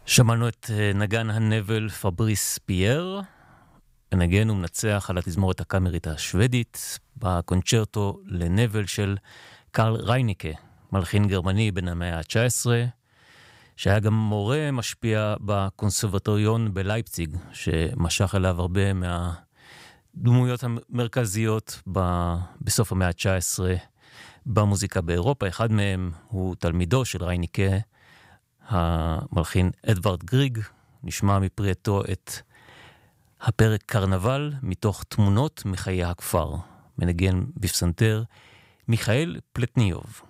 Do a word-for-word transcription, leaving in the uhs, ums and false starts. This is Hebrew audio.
שמענו את נגן הנבל פבריס פייר, מנגן ומנצח על התזמורת הקאמרית השוודית, בקונצ'רטו לנבל של קרל רייניקה, מלחין גרמני בן המאה ה-תשע עשרה, שהיה גם מורה משפיע בקונסרבטוריון בלייפציג, שמשך אליו הרבה מהדמויות המרכזיות ב- בסוף המאה ה-תשע עשרה במוזיקה באירופה. אחד מהם הוא תלמידו של רייניקה, המלחין אדוארד גריג. נשמע מפרי עטו את הפרק קרנבל מתוך תמונות מחיי הכפר. מנגן בפסנתר מיכאל פלטניוב.